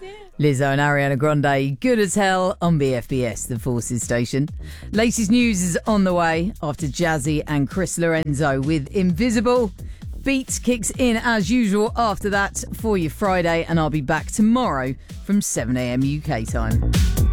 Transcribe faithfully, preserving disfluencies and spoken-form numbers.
Lizzo and Ariana Grande, Good as Hell on B F B S, the Forces station. Latest news is on the way after Jazzy and Chris Lorenzo with Invisible. Beat kicks in as usual after that for your Friday, and I'll be back tomorrow from seven a.m. U K time.